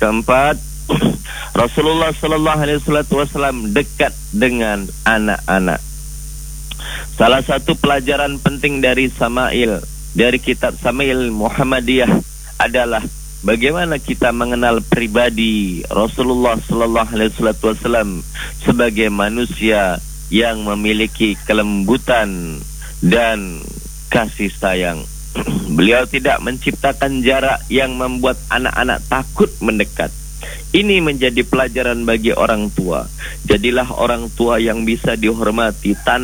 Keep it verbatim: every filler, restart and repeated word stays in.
Keempat, Rasulullah Sallallahu Alaihi Wasallam dekat dengan anak-anak. Salah satu pelajaran penting dari Sama'il, dari kitab Sama'il Muhammadiyah adalah bagaimana kita mengenal pribadi Rasulullah Sallallahu Alaihi Wasallam sebagai manusia yang memiliki kelembutan dan kasih sayang. Beliau tidak menciptakan jarak yang membuat anak-anak takut mendekat. Ini menjadi pelajaran bagi orang tua. Jadilah orang tua yang bisa dihormati tanpa